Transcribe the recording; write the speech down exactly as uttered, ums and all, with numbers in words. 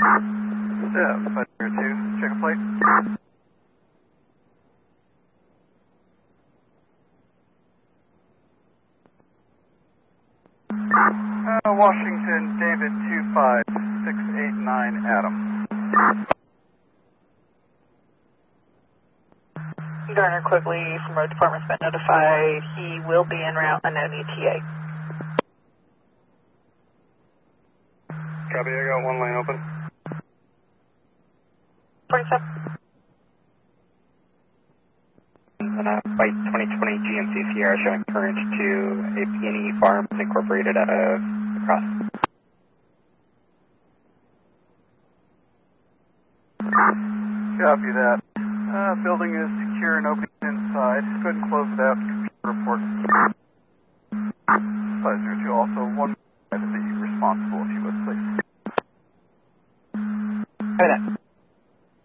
Yeah, five zero two, check a plate. Uh, Washington, David two five six eight nine, Adam. Garner Quigley from Road Department's been notified. He will be en route on N E T A. Copy, I got one lane open. twenty-seven. And uh, Flight twenty twenty G M C Sierra showing current to A P and E Farms Incorporated out of Cross. Copy that. Uh, building is secure and opening inside. Go ahead and close it out. Computer report. five zero two, also one to be responsible if you would, please. Copy that.